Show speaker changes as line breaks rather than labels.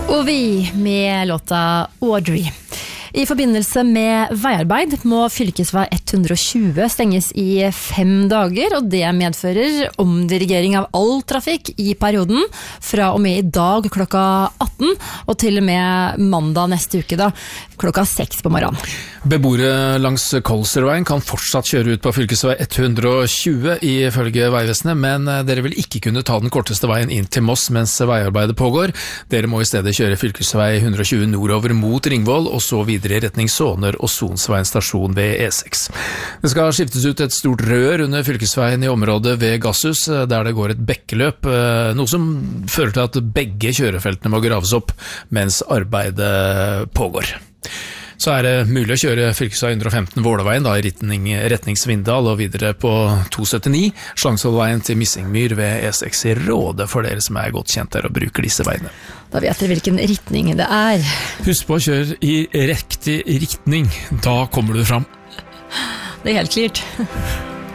Og vi med låta Audrey. I forbindelse med veiarbeid må fylkesvei 120 stenges i 5 dager, og det medfører omdirigering av all trafikk i perioden fra og med i dag klokka 18 og til og med mandag neste uke da, klokka 6 på morgenen.
Beboere langs Kolserveien kan fortsatt kjøre ut på fylkesvei 120 ifølge Veivesenet, men dere vil ikke kunne ta den korteste veien inn til Moss mens veiarbeidet pågår. Dere må i stedet kjøre fylkesvei 120 nordover mot Ringvoll, og så videre i retning Såner og Sonsveien stasjon ved E6. Det skal skiftes ut et stort rør under fylkesveien i området ved Gasshus, der det går et bekkeløp, noe som fører til at begge kjørefeltene må graves opp mens arbeidet pågår. Så det mulig å kjøre fylkesvei 115 Våleveien da, i retning Svindal og videre på 279, Slangsvollveien til Missingmyr ved E6 i Råde for dere som godt kjent der og bruker disse veiene.
Da vet dere hvilken retning det er.
Husk på å kjøre i riktig retning, da kommer du fram.
Det helt klart.